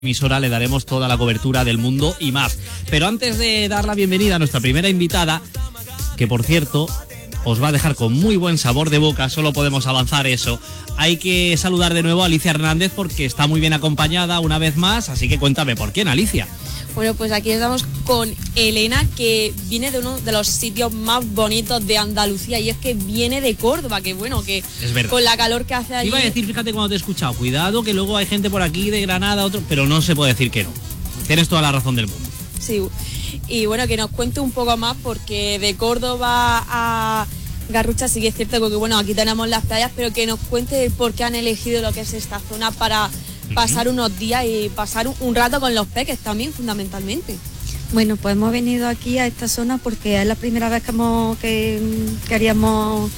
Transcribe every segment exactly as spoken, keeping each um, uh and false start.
emisora le daremos toda la cobertura del mundo y más. Pero antes de dar la bienvenida a nuestra primera invitada, que por cierto os va a dejar con muy buen sabor de boca, solo podemos avanzar eso, hay que saludar de nuevo a Alicia Hernández porque está muy bien acompañada una vez más, así que cuéntame por quién, Alicia. Bueno, pues aquí estamos con Elena, que viene de uno de los sitios más bonitos de Andalucía, y es que viene de Córdoba, que bueno, que es verdad, con la calor que hace allí... Iba a decir, fíjate cuando te he escuchado, cuidado que luego hay gente por aquí de Granada, otro, pero no se puede decir que no. Tienes toda la razón del mundo. Sí, y bueno, que nos cuente un poco más, porque de Córdoba a Garrucha sí que es cierto, porque bueno, aquí tenemos las playas, pero que nos cuente por qué han elegido lo que es esta zona para pasar unos días y pasar un rato con los peques también, fundamentalmente. Bueno, pues hemos venido aquí a esta zona porque es la primera vez que, hemos, que queríamos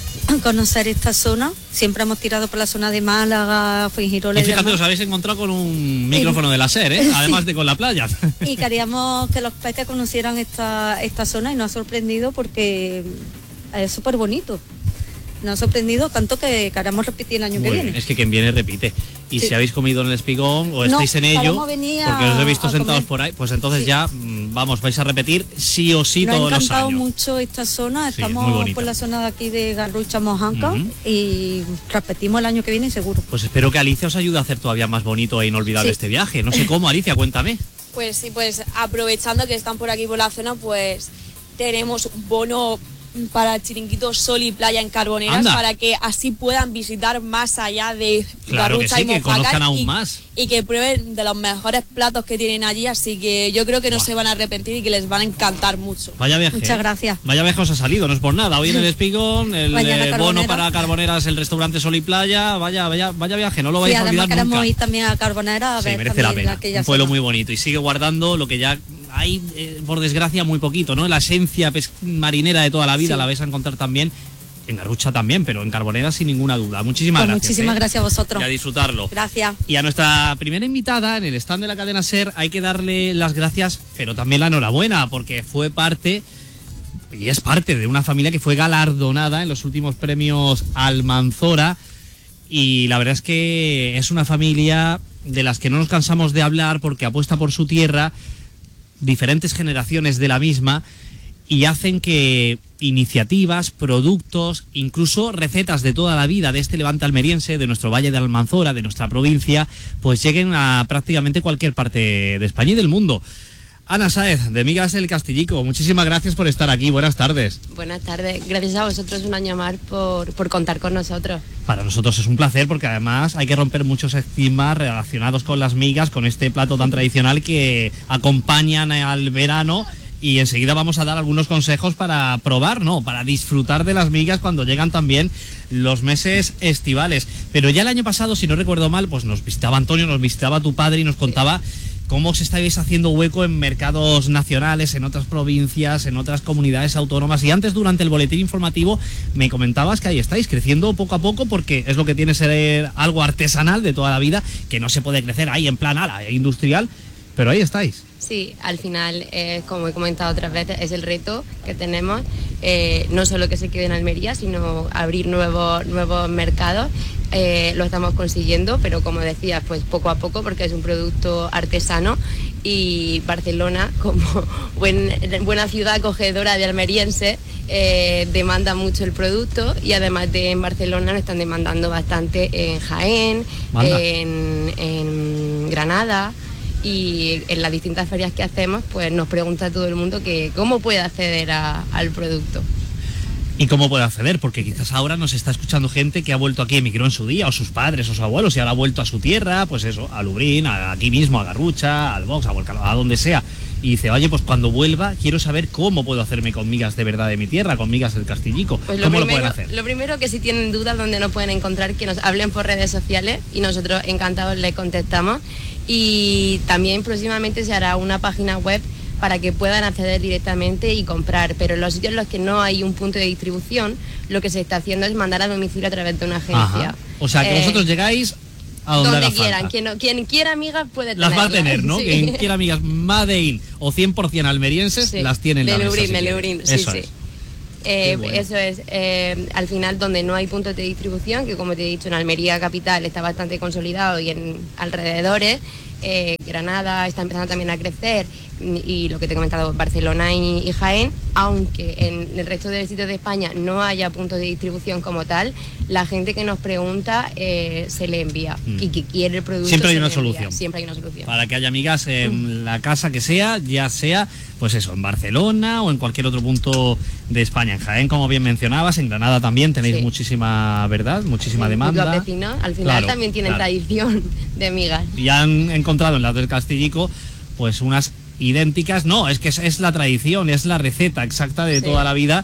conocer esta zona. Siempre hemos tirado por la zona de Málaga, Fuengirola. Y fíjate, os habéis encontrado con un micrófono de la SER, ¿eh? Además de con la playa. Y queríamos que los peques conocieran esta, esta zona y nos ha sorprendido porque es súper bonito. Nos ha sorprendido tanto que queremos repetir el año Muy que bien, viene. es que quien viene repite. Y sí. Si habéis comido en el Espigón o no, estáis en ello, a, porque os he visto sentados comer. por ahí, pues entonces sí. ya, vamos, vais a repetir sí o sí Nos todos los años. Nos ha encantado mucho esta zona, sí, estamos por la zona de aquí de Garrucha, Mojanca, uh-huh. y repetimos el año que viene seguro. Pues espero que Alicia os ayude a hacer todavía más bonito e inolvidable sí. este viaje. No sé cómo, Alicia, cuéntame. Pues sí, pues aprovechando que están por aquí por la zona, pues tenemos bono para Chiringuito Sol y Playa en Carboneras. Anda. Para que así puedan visitar más allá de claro Garrucha que sí, y que conozcan aún y, más y que prueben de los mejores platos que tienen allí, así que yo creo que no Buah. se van a arrepentir y que les van a encantar mucho. Vaya viaje. Muchas gracias. Vaya viaje os ha salido, no es por nada. Hoy en el Espigón, el eh, bono para Carboneras, el restaurante Sol y Playa. Vaya, vaya, vaya viaje, no lo vais sí, a olvidar nunca. Queremos ir también a Carboneras a sí, ver merece la pena. Un pueblo zona. muy bonito y sigue guardando lo que ya hay, eh, por desgracia, muy poquito, ¿no? La esencia marinera de toda la vida sí. la vais a encontrar también en Garrucha también, pero en Carboneras sin ninguna duda. Muchísimas pues gracias. Muchísimas ¿eh? gracias a vosotros. Y a disfrutarlo. Gracias. Y a nuestra primera invitada en el stand de la cadena SER hay que darle las gracias, pero también la enhorabuena, porque fue parte, y es parte de una familia que fue galardonada en los últimos premios Almanzora, y la verdad es que es una familia de las que no nos cansamos de hablar porque apuesta por su tierra, diferentes generaciones de la misma, y hacen que iniciativas, productos, incluso recetas de toda la vida de este levante almeriense, de nuestro Valle de Almanzora, de nuestra provincia, pues lleguen a prácticamente cualquier parte de España y del mundo. Ana Sáez, de Migas del Castillico, muchísimas gracias por estar aquí, buenas tardes. Buenas tardes, gracias a vosotros un año más por, por contar con nosotros. Para nosotros es un placer porque además hay que romper muchos estigmas relacionados con las migas, con este plato tan tradicional que acompañan al verano, y enseguida vamos a dar algunos consejos para probar, no, para disfrutar de las migas cuando llegan también los meses estivales. Pero ya el año pasado, si no recuerdo mal, pues nos visitaba Antonio, nos visitaba tu padre y nos contaba cómo os estáis haciendo hueco en mercados nacionales, en otras provincias, en otras comunidades autónomas. Y antes, durante el boletín informativo, me comentabas que ahí estáis creciendo poco a poco, porque es lo que tiene ser algo artesanal de toda la vida, que no se puede crecer ahí en plan ala, industrial, pero ahí estáis. Sí, al final, eh, como he comentado otras veces, es el reto que tenemos, eh, no solo que se quede en Almería, sino abrir nuevos, nuevos mercados. Eh, lo estamos consiguiendo, pero como decías, pues poco a poco, porque es un producto artesano, y Barcelona, como buen, buena ciudad acogedora de almerienses, eh, demanda mucho el producto, y además de en Barcelona nos están demandando bastante en Jaén, en, en Granada, y en las distintas ferias que hacemos, pues nos pregunta todo el mundo que cómo puede acceder a, al producto. ¿Y cómo puede acceder? Porque quizás ahora nos está escuchando gente que ha vuelto aquí, emigró en su día, o sus padres o sus abuelos, y ahora ha vuelto a su tierra, pues eso, a Lubrín, a, aquí mismo, a Garrucha, al Box, a Volcán, a donde sea. Y dice, oye, pues cuando vuelva quiero saber cómo puedo hacerme con migas de verdad de mi tierra, con migas del Castillico. Pues lo ¿Cómo primero, lo pueden hacer? Lo primero, que si tienen dudas donde nos pueden encontrar, que nos hablen por redes sociales y nosotros encantados les contestamos. Y también próximamente se hará una página web para que puedan acceder directamente y comprar, pero en los sitios en los que no hay un punto de distribución, lo que se está haciendo es mandar a domicilio a través de una agencia. Ajá. O sea, que eh, vosotros llegáis a donde, donde haga quieran, falta. Quien, no, quien quiera amigas puede las tenerlas. va a tener, ¿no? Sí. Quien quiera amigas Made in o cien por cien almerienses, sí. las tienen en la mesa. De Lubrín, sí, eso sí. Es. Eh, bueno. Eso es, eh, al final donde no hay puntos de distribución, que como te he dicho en Almería capital está bastante consolidado y en alrededores, eh, Granada está empezando también a crecer, y lo que te he comentado, Barcelona y, y Jaén, aunque en el resto de sitios de España no haya puntos de distribución como tal, la gente que nos pregunta eh, se le envía mm. y que quiere el producto. Siempre hay una solución. Siempre hay una solución. Para que haya amigas en mm. la casa que sea, ya sea, pues eso, en Barcelona o en cualquier otro punto de España. En Jaén, como bien mencionabas, en Granada también tenéis sí. muchísima, ¿verdad? Muchísima sí, demanda. Los vecinos, al final claro, también tienen claro. tradición de migas. Y han encontrado en las del Castillico, pues unas idénticas, no, es que es, es la tradición, es la receta exacta de sí. toda la vida,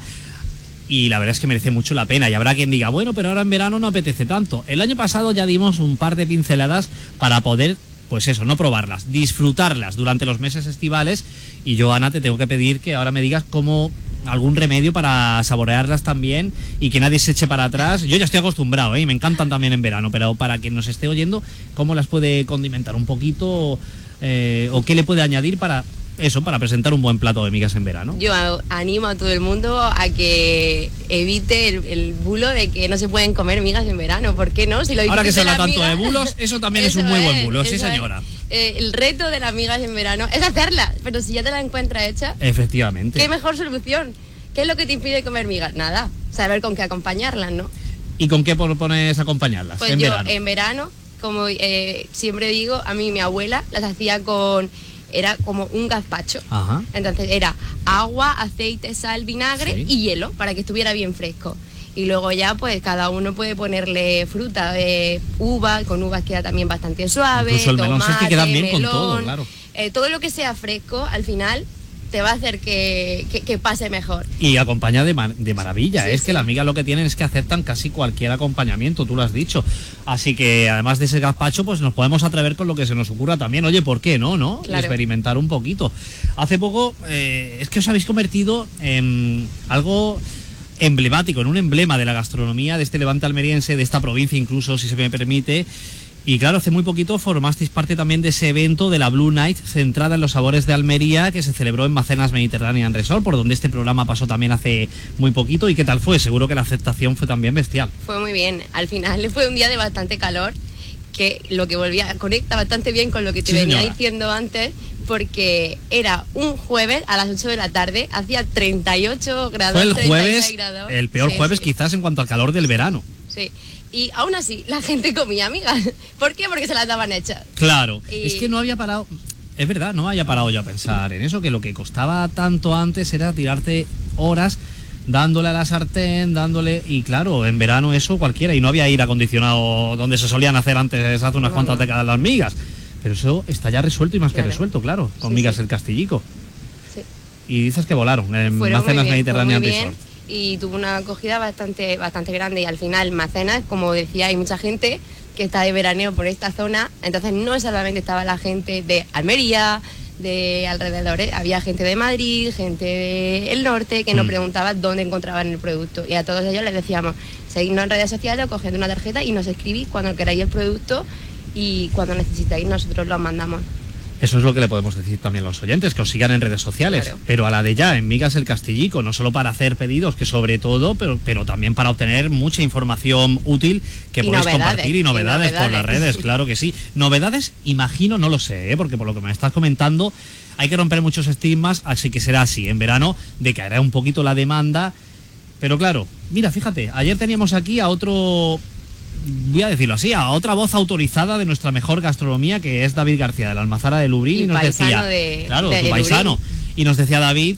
y la verdad es que merece mucho la pena. Y habrá quien diga, bueno, pero ahora en verano no apetece tanto. El año pasado ya dimos un par de pinceladas para poder, pues eso, no probarlas, disfrutarlas durante los meses estivales. Y yo, Ana, te tengo que pedir que ahora me digas cómo algún remedio para saborearlas también y que nadie se eche para atrás. Yo ya estoy acostumbrado, ¿eh? Y me encantan también en verano, pero para quien nos esté oyendo, ¿cómo las puede condimentar un poquito? Eh, o qué le puede añadir para eso, para presentar un buen plato de migas en verano. Yo animo a todo el mundo a que evite el, el bulo de que no se pueden comer migas en verano. ¿Por qué no? Si lo Ahora que se habla tanto de bulos, eso también eso es un muy es, buen bulo, sí señora. Eh, el reto de las migas en verano es hacerlas, pero si ya te la encuentras hecha, efectivamente, ¿qué mejor solución? ¿Qué es lo que te impide comer migas? Nada, saber con qué acompañarlas, ¿no? ¿Y con qué propones acompañarlas pues en yo, verano? en verano, como eh, siempre digo, a mí mi abuela las hacía con, era como un gazpacho. Ajá. Entonces era agua, aceite, sal, vinagre sí. y hielo para que estuviera bien fresco. Y luego ya pues cada uno puede ponerle fruta, eh, uva, con uvas queda también bastante suave, incluso el melón, tomate, es que queda bien melón, con todo, claro. Eh, todo lo que sea fresco al final te va a hacer que, que, que pase mejor. Y acompaña de, mar de maravilla, sí, es sí. que las migas lo que tienen es que aceptan casi cualquier acompañamiento, tú lo has dicho. Así que además de ese gazpacho, pues nos podemos atrever con lo que se nos ocurra también. Oye, ¿por qué no? ¿No? Claro. Experimentar un poquito. Hace poco, eh, es que os habéis convertido en algo emblemático, en un emblema de la gastronomía de este levante almeriense, de esta provincia incluso, si se me permite. Y claro, hace muy poquito formasteis parte también de ese evento de la Blue Night, centrada en los sabores de Almería, que se celebró en Macenas Mediterranean Resort, por donde este programa pasó también hace muy poquito. ¿Y qué tal fue? Seguro que la aceptación fue también bestial. Fue muy bien. Al final fue un día de bastante calor, que lo que volvía conecta bastante bien con lo que te sí, venía señora. diciendo antes, porque era un jueves a las ocho de la tarde, hacía treinta y ocho grados. Fue el jueves, grados. el peor sí, jueves sí. quizás en cuanto al calor del verano. Sí. Y aún así, la gente comía migas. ¿Por qué? Porque se las daban hechas. Claro, y... es que no había parado, es verdad, no había parado yo a pensar en eso, que lo que costaba tanto antes era tirarte horas dándole a la sartén, dándole, y claro, en verano eso cualquiera, y no había aire acondicionado donde se solían hacer antes hace unas no, cuantas no. décadas las migas. Pero eso está ya resuelto y más claro. que resuelto, claro, con sí, migas sí. el Castillico. Sí. Y dices que volaron en Macenas Mediterranean Resort. Y tuvo una acogida bastante bastante grande, y al final Macenas, como decía, hay mucha gente que está de veraneo por esta zona, entonces no solamente estaba la gente de Almería, de alrededores, había gente de Madrid, gente del norte que nos mm. preguntaba dónde encontraban el producto, y a todos ellos les decíamos, seguidnos en redes sociales, coged una tarjeta y nos escribís cuando queráis el producto, y cuando necesitáis nosotros lo mandamos. Eso es lo que le podemos decir también a los oyentes, que os sigan en redes sociales, claro. pero a la de ya, en Migas el Castillico, no solo para hacer pedidos, que sobre todo, pero, pero también para obtener mucha información útil que y podéis novedades, compartir y novedades, y novedades por las redes, claro que sí. Novedades, imagino, no lo sé, ¿eh? porque por lo que me estás comentando, hay que romper muchos estigmas, así que será así, en verano decaerá un poquito la demanda, pero claro, mira, fíjate, ayer teníamos aquí a otro... voy a decirlo así, a otra voz autorizada de nuestra mejor gastronomía, que es David García, de la Almazara de Lubrín, y, y nos decía, de, claro, de tu paisano, y nos decía David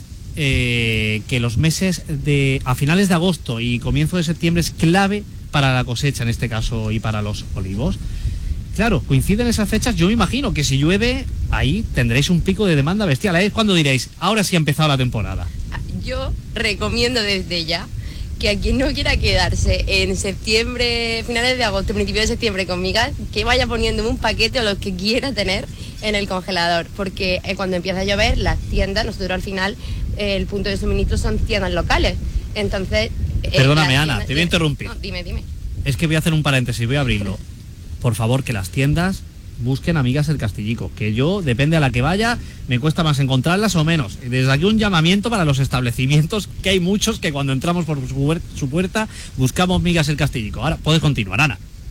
eh, que los meses de a finales de agosto y comienzo de septiembre es clave para la cosecha, en este caso, y para los olivos. Claro, coinciden esas fechas, yo me imagino que si llueve, ahí tendréis un pico de demanda bestial. Ahí es cuando diréis, ahora sí ha empezado la temporada. Yo recomiendo desde ya que a quien no quiera quedarse en septiembre, finales de agosto, principios de septiembre con migas, que vaya poniéndome un paquete o lo que quiera tener en el congelador, porque eh, cuando empieza a llover, las tiendas, nosotros al final, eh, el punto de suministro son tiendas locales, entonces... Eh, Perdóname, Ana, te voy a interrumpir. No, dime, dime. Es que voy a hacer un paréntesis, voy a abrirlo. Por favor, que las tiendas busquen amigas el Castillico, que yo, depende a la que vaya, me cuesta más encontrarlas o menos. Desde aquí un llamamiento para los establecimientos, que hay muchos que cuando entramos por su, su puerta buscamos migas el Castillico. Ahora, puedes continuar, Ana.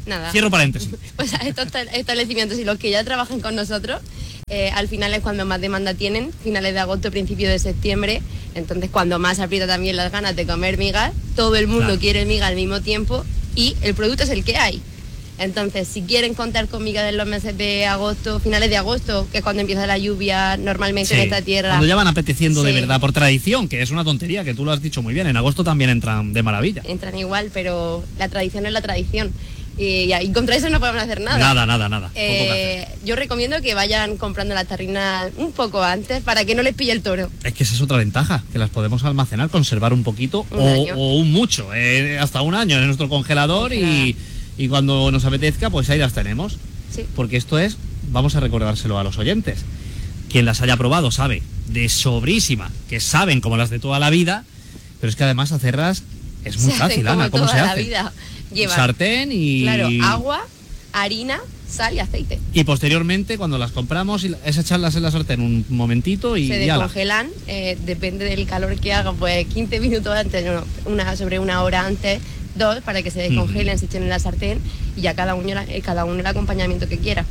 Nada. Cierro paréntesis. O sea, estos establecimientos y los que ya trabajan con nosotros, eh, al final es cuando más demanda tienen, finales de agosto, principio de septiembre, entonces cuando más aprieta también las ganas de comer migas, todo el mundo Claro. quiere miga al mismo tiempo y el producto es el que hay. Entonces, si quieren contar con migas en los meses de agosto, finales de agosto, que es cuando empieza la lluvia normalmente Sí, en esta tierra. cuando ya van apeteciendo de Sí. verdad, por tradición, que es una tontería, que tú lo has dicho muy bien, en agosto también entran de maravilla. Entran igual, pero la tradición es la tradición. Y, y contra eso no podemos hacer nada. Nada, nada, nada. Poco que Eh, hacer. yo recomiendo que vayan comprando las tarrinas un poco antes para que no les pille el toro. Es que esa es otra ventaja, que las podemos almacenar, conservar un poquito Un o, año. o un mucho, eh, hasta un año en nuestro congelador y, y cuando nos apetezca, pues ahí las tenemos. Sí. Porque esto es, vamos a recordárselo a los oyentes. Quien las haya probado sabe de sobrísima, que saben como las de toda la vida, pero es que además hacerlas es muy Se hacen fácil, como Ana. ¿Cómo toda se la hace? vida. Llevan, Sartén y... claro, agua, harina, sal y aceite. Y posteriormente, cuando las compramos, y es echarlas en la sartén un momentito y Se ya la... descongelan, eh, depende del calor que haga, pues quince minutos antes, no, una, sobre una hora antes, dos, para que se descongelen, se echen en la sartén y ya cada uno, la- eh, cada uno el acompañamiento que quiera.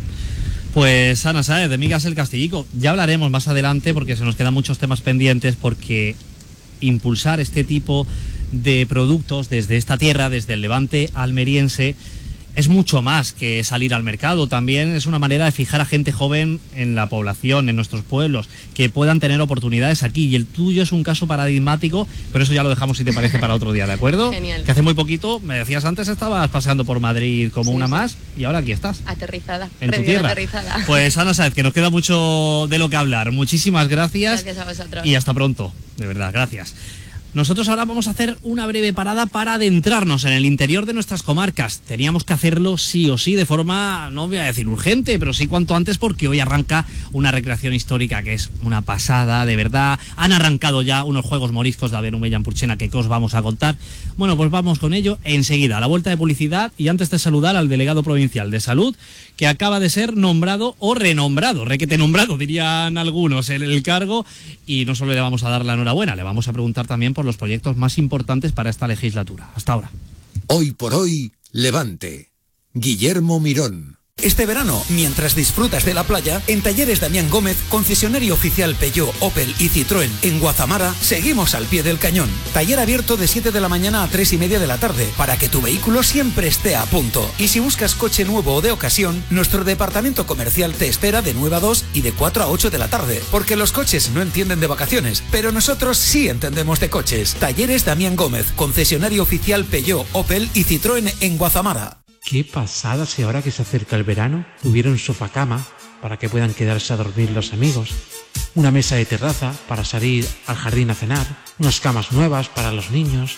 Pues Ana Sáez, de Migas el Castillico, ya hablaremos más adelante porque se nos quedan muchos temas pendientes, porque impulsar este tipo de productos desde esta tierra, desde el levante almeriense, es mucho más que salir al mercado. También es una manera de fijar a gente joven en la población, en nuestros pueblos, que puedan tener oportunidades aquí. Y el tuyo es un caso paradigmático, pero eso ya lo dejamos, si te parece, para otro día, ¿de acuerdo? Genial. Que hace muy poquito, me decías antes, estabas paseando por Madrid como Sí, una sí. más y ahora aquí estás. Aterrizada. En tu recién tierra. aterrizada. Pues Ana Sáez, que nos queda mucho de lo que hablar. Muchísimas gracias. Gracias a vosotros. Y hasta pronto, de verdad, gracias. Nosotros ahora vamos a hacer una breve parada para adentrarnos en el interior de nuestras comarcas. Teníamos que hacerlo sí o sí, de forma, no voy a decir urgente, pero sí cuanto antes, porque hoy arranca una recreación histórica que es una pasada, de verdad. Han arrancado ya unos Juegos Moriscos de Abenumella en Purchena que os vamos a contar. Bueno, pues vamos con ello enseguida, a la vuelta de publicidad, y antes de saludar al delegado provincial de Salud, que acaba de ser nombrado o renombrado, requete nombrado, dirían algunos, en el cargo, y no solo le vamos a dar la enhorabuena, le vamos a preguntar también por los proyectos más importantes para esta legislatura. Hasta ahora. Hoy por hoy, Levante. Guillermo Mirón. Este verano, mientras disfrutas de la playa, en Talleres Damián Gómez, concesionario oficial Peugeot, Opel y Citroën en Guazamara, seguimos al pie del cañón. Taller abierto de siete de la mañana a tres y media de la tarde, para que tu vehículo siempre esté a punto. Y si buscas coche nuevo o de ocasión, nuestro departamento comercial te espera de nueve a dos y de cuatro a ocho de la tarde, porque los coches no entienden de vacaciones, pero nosotros sí entendemos de coches. Talleres Damián Gómez, concesionario oficial Peugeot, Opel y Citroën en Guazamara. Qué pasada si ahora que se acerca el verano hubiera un sofá-cama para que puedan quedarse a dormir los amigos, una mesa de terraza para salir al jardín a cenar, unas camas nuevas para los niños.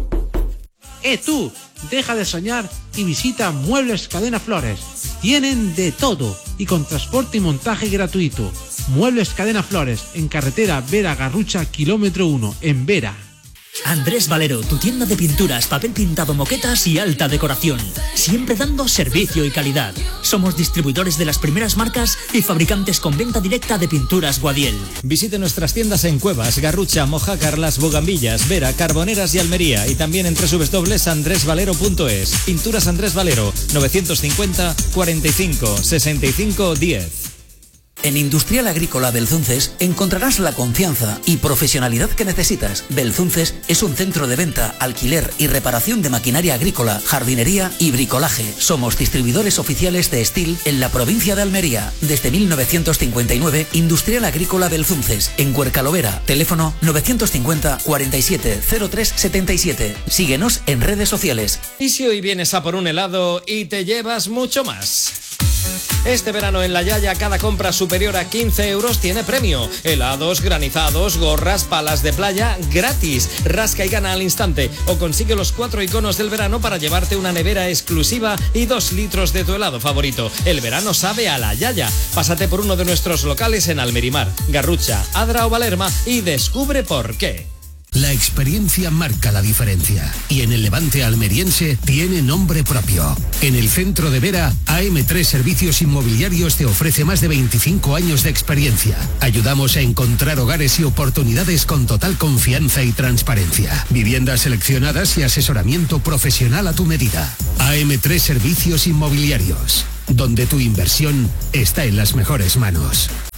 ¡Eh tú! Deja de soñar y visita Muebles Cadena Flores. Tienen de todo y con transporte y montaje gratuito. Muebles Cadena Flores en carretera Vera Garrucha, kilómetro uno, en Vera. Andrés Valero, tu tienda de pinturas, papel pintado, moquetas y alta decoración. Siempre dando servicio y calidad. Somos distribuidores de las primeras marcas y fabricantes con venta directa de pinturas Guadiel. Visite nuestras tiendas en Cuevas, Garrucha, Mojácar, Las Bogambillas, Vera, Carboneras y Almería, y también en doble u doble u doble u punto andrés valero punto es. Pinturas Andrés Valero, novecientos cincuenta, cuarenta y cinco, sesenta y cinco, diez. En Industrial Agrícola Belzunces encontrarás la confianza y profesionalidad que necesitas. Belzunces es un centro de venta, alquiler y reparación de maquinaria agrícola, jardinería y bricolaje. Somos distribuidores oficiales de Steel en la provincia de Almería. Desde mil novecientos cincuenta y nueve, Industrial Agrícola Belzunces, en Cuercalovera. Teléfono novecientos cincuenta, cuarenta y siete, cero tres setenta y siete. Síguenos en redes sociales. ¿Y si hoy vienes a por un helado y te llevas mucho más? Este verano en La Yaya, cada compra superior a quince euros tiene premio. Helados, granizados, gorras, palas de playa, gratis. Rasca y gana al instante. O consigue los cuatro iconos del verano para llevarte una nevera exclusiva y dos litros de tu helado favorito. El verano sabe a La Yaya. Pásate por uno de nuestros locales en Almerimar, Garrucha, Adra o Valerma y descubre por qué. La experiencia marca la diferencia y en el Levante almeriense tiene nombre propio. En el centro de Vera, A M tres Servicios Inmobiliarios te ofrece más de veinticinco años de experiencia. Ayudamos a encontrar hogares y oportunidades con total confianza y transparencia. Viviendas seleccionadas y asesoramiento profesional a tu medida. A M tres Servicios Inmobiliarios, donde tu inversión está en las mejores manos.